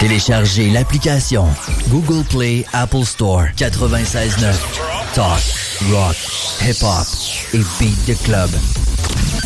Téléchargez l'application Google Play, Apple Store. 96.9. Talk, rock, hip-hop et beat de club.